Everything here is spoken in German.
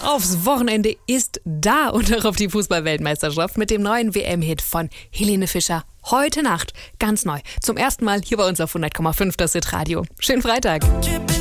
Aufs Wochenende ist da und auch auf die Fußball-Weltmeisterschaft mit dem neuen WM-Hit von Helene Fischer. Heute Nacht, ganz neu. Zum ersten Mal hier bei uns auf 100,5 das Hit Radio. Schönen Freitag.